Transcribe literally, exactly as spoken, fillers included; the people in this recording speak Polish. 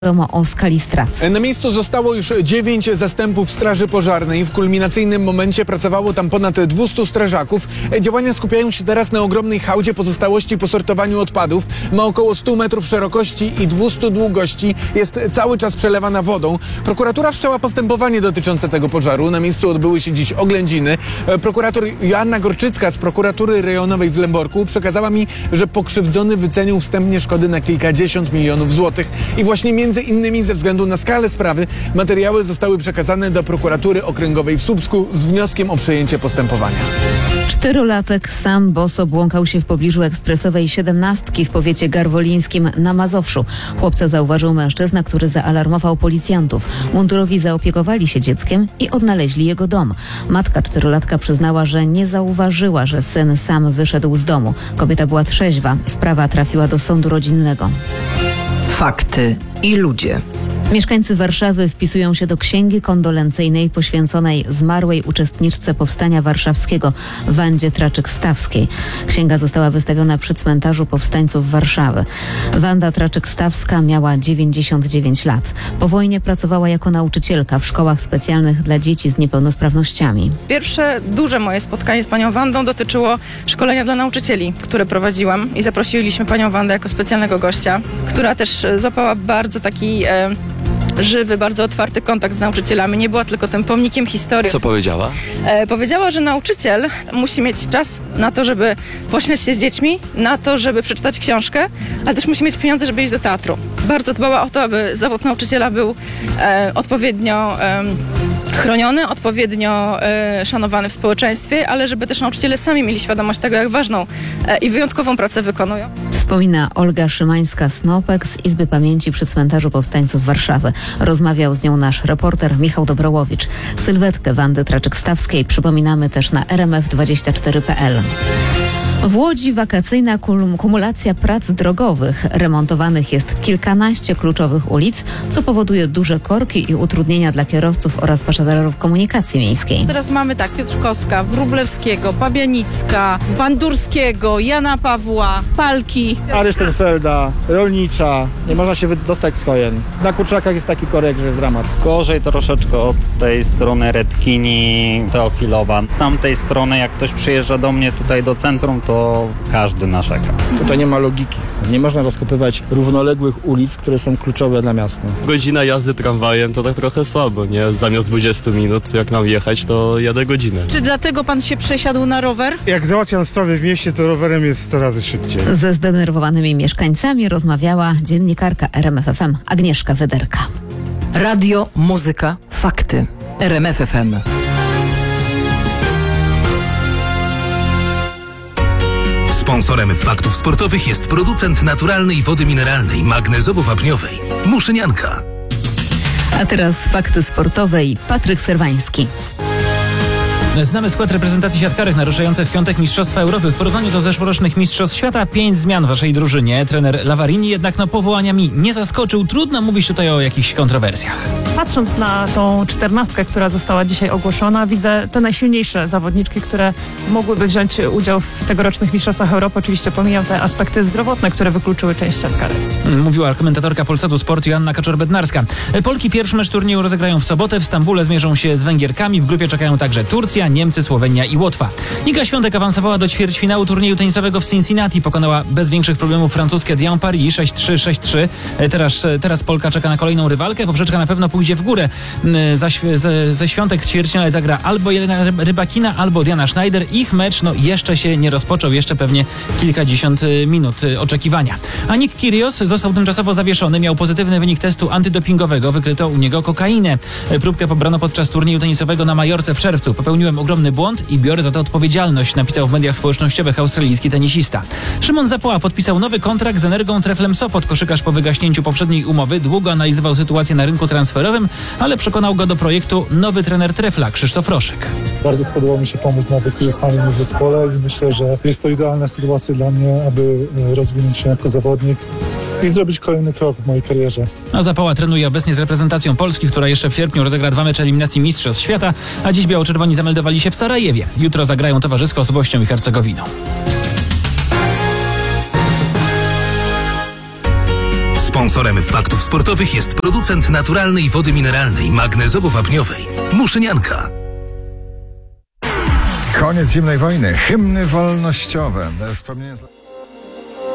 Wiadomo o skali strat. Na miejscu zostało już dziewięć zastępów straży pożarnej. W kulminacyjnym momencie pracowało tam ponad dwustu strażaków. Działania skupiają się teraz na ogromnej hałdzie pozostałości po sortowaniu odpadów. Ma około stu metrów szerokości i dwustu długości. Jest cały czas przelewana wodą. Prokuratura wszczęła postępowanie dotyczące tego pożaru. Na miejscu odbyły się dziś oględziny. Prokurator Joanna Gorczycka z prokuratury rejonowej w Lęborku przekazała mi, że pokrzywdzony wycenił wstępnie szkody na kilkadziesiąt milionów złotych. I właśnie między Między innymi ze względu na skalę sprawy materiały zostały przekazane do prokuratury okręgowej w Słupsku z wnioskiem o przejęcie postępowania. Czterolatek sam boso błąkał się w pobliżu ekspresowej siedemnastki w powiecie garwolińskim na Mazowszu. Chłopca zauważył mężczyzna, który zaalarmował policjantów. Mundurowi zaopiekowali się dzieckiem i odnaleźli jego dom. Matka czterolatka przyznała, że nie zauważyła, że syn sam wyszedł z domu. Kobieta była trzeźwa. Sprawa trafiła do sądu rodzinnego. Fakty i ludzie. Mieszkańcy Warszawy wpisują się do księgi kondolencyjnej poświęconej zmarłej uczestniczce Powstania Warszawskiego Wandzie Traczyk-Stawskiej. Księga została wystawiona przy cmentarzu powstańców Warszawy. Wanda Traczyk-Stawska miała dziewięćdziesiąt dziewięć lat. Po wojnie pracowała jako nauczycielka w szkołach specjalnych dla dzieci z niepełnosprawnościami. Pierwsze duże moje spotkanie z panią Wandą dotyczyło szkolenia dla nauczycieli, które prowadziłam i zaprosiliśmy panią Wandę jako specjalnego gościa, która też złapała bardzo taki e, żywy, bardzo otwarty kontakt z nauczycielami. Nie była tylko tym pomnikiem historii. Co powiedziała? E, powiedziała, że nauczyciel musi mieć czas na to, żeby pośmiać się z dziećmi, na to, żeby przeczytać książkę, ale też musi mieć pieniądze, żeby iść do teatru. Bardzo dbała o to, aby zawód nauczyciela był e, odpowiednio e, chroniony, odpowiednio e, szanowany w społeczeństwie, ale żeby też nauczyciele sami mieli świadomość tego, jak ważną e, i wyjątkową pracę wykonują. Wspomina Olga Szymańska-Snopek z Izby Pamięci przy Cmentarzu Powstańców Warszawy. Rozmawiał z nią nasz reporter Michał Dobrołowicz. Sylwetkę Wandy Traczyk-Stawskiej przypominamy też na r m f dwadzieścia cztery kropka p l. W Łodzi wakacyjna kum- kumulacja prac drogowych. Remontowanych jest kilkanaście kluczowych ulic, co powoduje duże korki i utrudnienia dla kierowców oraz pasażerów komunikacji miejskiej. Teraz mamy tak, Piotrkowska, Wróblewskiego, Pabianicka, Bandurskiego, Jana Pawła, Palki. Arysztenfelda, Rolnicza, nie można się wydostać z kojen. Na Kurczakach jest taki korek, że jest dramat. Gorzej troszeczkę od tej strony Redkini, Teofilowa. Z tamtej strony, jak ktoś przyjeżdża do mnie tutaj do centrum, to to każdy narzeka. Tutaj nie ma logiki. Nie można rozkopywać równoległych ulic, które są kluczowe dla miasta. Godzina jazdy tramwajem to tak trochę słabo, nie? Zamiast dwudziestu minut, jak mam jechać, to jadę godzinę. Czy dlatego pan się przesiadł na rower? Jak załatwiam sprawy w mieście, to rowerem jest sto razy szybciej. Ze zdenerwowanymi mieszkańcami rozmawiała dziennikarka R M F F M Agnieszka Wyderka. Radio, muzyka, fakty. R M F F M. Sponsorem faktów sportowych jest producent naturalnej wody mineralnej, magnezowo-wapniowej Muszynianka. A teraz fakty sportowe i Patryk Serwański. Znamy skład reprezentacji siatkarek naruszających w piątek Mistrzostwa Europy. W porównaniu do zeszłorocznych Mistrzostw Świata pięć zmian w waszej drużynie. Trener Lavarini jednak no, powołaniami nie zaskoczył. Trudno mówić tutaj o jakichś kontrowersjach. Patrząc na tą czternastkę, która została dzisiaj ogłoszona, widzę te najsilniejsze zawodniczki, które mogłyby wziąć udział w tegorocznych Mistrzostwach Europy. Oczywiście pomijam te aspekty zdrowotne, które wykluczyły część siatkarek. Mówiła komentatorka Polsatu Sport Joanna Kaczor-Bednarska. Polki pierwszy mecz turnieju rozegrają w sobotę. W Stambule zmierzą się z Węgierkami. W grupie czekają także Turcja, Niemcy, Słowenia i Łotwa. Iga Świątek awansowała do ćwierćfinału turnieju tenisowego w Cincinnati. Pokonała bez większych problemów francuskie Diane Paris sześć trzy sześć trzy. Teraz, teraz Polka czeka na kolejną rywalkę. Poprzeczka na pewno pójdzie w górę. Ze, ze, ze Świątek w ćwierćfinale zagra albo Jelena Rybakina, albo Diana Schneider. Ich mecz no, jeszcze się nie rozpoczął. Jeszcze pewnie kilkadziesiąt minut oczekiwania. A Nick Kyrgios został tymczasowo zawieszony. Miał pozytywny wynik testu antydopingowego. Wykryto u niego kokainę. Próbkę pobrano podczas turnieju tenisowego na Majorce w czerwcu. Popełniłem ogromny błąd i biorę za to odpowiedzialność, napisał w mediach społecznościowych australijski tenisista. Szymon Zapoła podpisał nowy kontrakt z Energą Treflem Sopot. Koszykarz po wygaśnięciu poprzedniej umowy długo analizował sytuację na rynku transferowym, ale przekonał go do projektu nowy trener Trefla, Krzysztof Roszyk. Bardzo spodobał mi się pomysł na wykorzystanie mnie w zespole i myślę, że jest to idealna sytuacja dla mnie, aby rozwinąć się jako zawodnik i zrobić kolejny krok w mojej karierze. A Zapoła trenuje obecnie z reprezentacją Polski, która jeszcze w sierpniu rozegra dwa mecze eliminacji Mistrzostw Świata, a dziś biało-czerwoni zameldowali się w Sarajewie. Jutro zagrają towarzysko z Bośnią i Hercegowiną. Sponsorem Faktów Sportowych jest producent naturalnej wody mineralnej magnezowo-wapniowej Muszynianka. Koniec zimnej wojny. Hymny wolnościowe. Wspomnienie...